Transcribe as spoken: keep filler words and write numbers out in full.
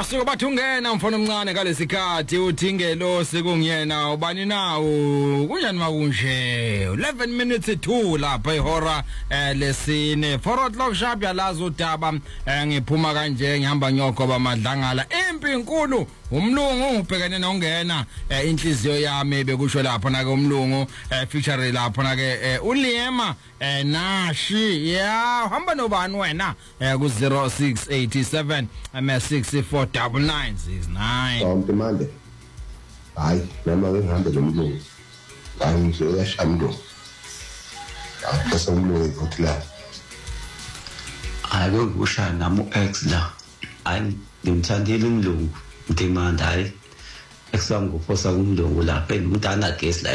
Suka bathungena mfana omncane ngalesikhathi uthingelo sekungiyena ubani nawo kunjani makunje eleven minutes to lapha ihora lesine four o'clock sharp yalazo udaba ngiphuma kanje ngihamba nyoko bamadlangala impi inkulu umlungu ubhekene nongena inhliziyo yami bekusho lapha na ke umlungu feature lapha na ke uLiema Nashi yeah hamba nobani wena ku zero six eight seven six four nine nine six nine Sonke manje hayi noma ngihambe nomlungu hayi ngizoyashamdo akasomlo ikutla hayi usha nami ex la hayi ngimthandile umlungu ngimanda hayi exam ngophosa kumlungu lapha umuntu ana guest la